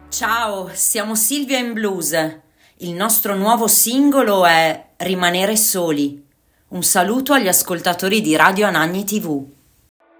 Ciao, siamo Silvia in Blues. Il nostro nuovo singolo è Rimanere soli. Un saluto agli ascoltatori di Radio Anagni TV.